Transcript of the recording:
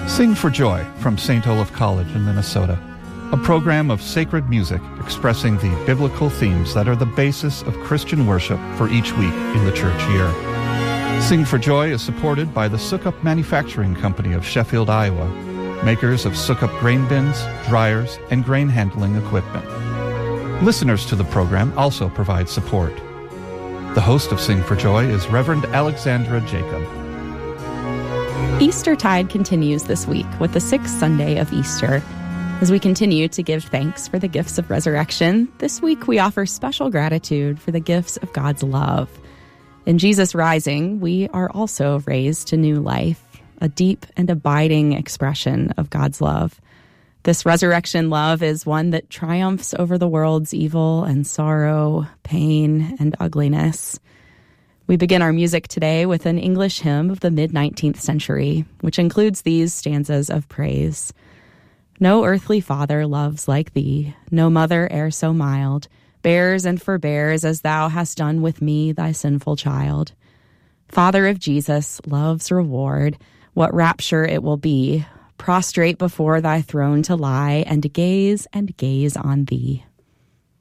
Sing for Joy from St. Olaf College in Minnesota, a program of sacred music expressing the biblical themes that are the basis of Christian worship for each week in the church year. Sing for Joy is supported by the Sukup Manufacturing Company of Sheffield, Iowa, makers of Sukup grain bins, dryers, and grain handling equipment. Listeners to the program also provide support. The host of Sing for Joy is Reverend Alexandra Jacob. Eastertide continues this week with the sixth Sunday of Easter. As we continue to give thanks for the gifts of resurrection, this week we offer special gratitude for the gifts of God's love. In Jesus rising, we are also raised to new life, a deep and abiding expression of God's love. This resurrection love is one that triumphs over the world's evil and sorrow, pain, and ugliness. We begin our music today with an English hymn of the mid-19th century, which includes these stanzas of praise. No earthly father loves like thee, no mother e'er so mild, bears and forbears as thou hast done with me, thy sinful child. Father of Jesus, love's reward, what rapture it will be, prostrate before thy throne to lie and gaze on thee.